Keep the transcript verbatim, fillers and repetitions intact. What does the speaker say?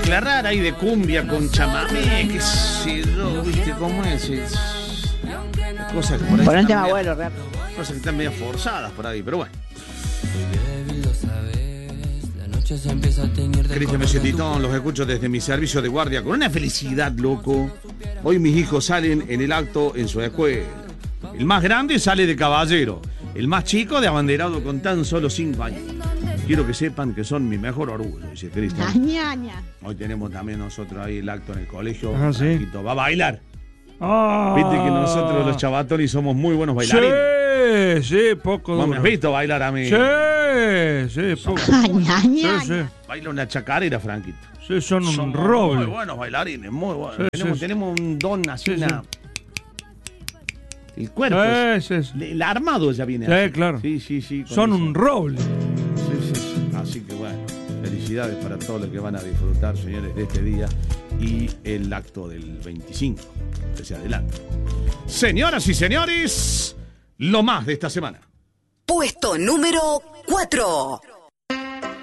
mezcla rara ahí de cumbia con chamamé, qué sé yo, ¿viste cómo es? es cosas que por ahí Por un están tema medio- bueno, rap. cosas que están medio forzadas por ahí, pero bueno. Cristian Mesetitón, los escucho desde mi servicio de guardia con una felicidad, loco. Hoy mis hijos salen en el acto en su escuela. El más grande sale de caballero, el más chico de abanderado con tan solo cinco años. Quiero que sepan que son mi mejor orgullo, dice Cristian. Ñaña. Hoy tenemos también nosotros ahí el acto en el colegio. Ah, ¿sí? Franquito va a bailar. Ah. Viste que nosotros los chavatones somos muy buenos bailarines. Sí, sí, poco. ¿Vos me has visto bailar a mí? Sí, sí, poco. Ñaña. Sí, sí. Baila una chacarera, Franquito. Sí, son un Somos roble. muy buenos bailarines, muy buenos. Sí, tenemos, sí. tenemos un don así, Sí, una... El cuerpo. Eh, es- sí, sí. El armado ya viene Sí, así. claro. Sí, sí, sí. con Son eso. un roble. Sí, sí, sí. Así que bueno, felicidades para todos los que van a disfrutar, señores, de este día y el acto del veinticinco, que se adelanta. Señoras y señores, lo más de esta semana. Puesto número cuatro.